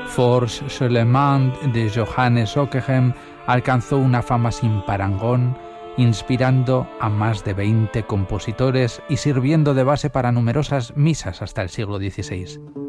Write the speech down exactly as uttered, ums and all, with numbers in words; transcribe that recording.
Force Solemn de Johannes Ockeghem alcanzó una fama sin parangón, inspirando a más de veinte compositores y sirviendo de base para numerosas misas hasta el siglo dieciséis.